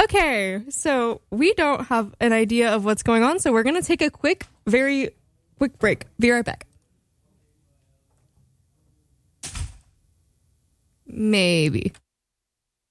Okay, so we don't have an idea of what's going on, so we're going to take a very quick break. Be right back. Maybe.